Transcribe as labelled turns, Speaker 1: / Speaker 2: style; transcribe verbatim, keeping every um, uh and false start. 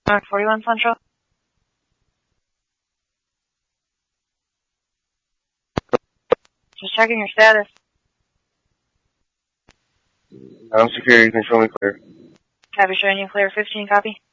Speaker 1: Mark forty-one Central. Just checking your status.
Speaker 2: I'm security, control me clear.
Speaker 1: Copy, showing you clear fifteen, copy.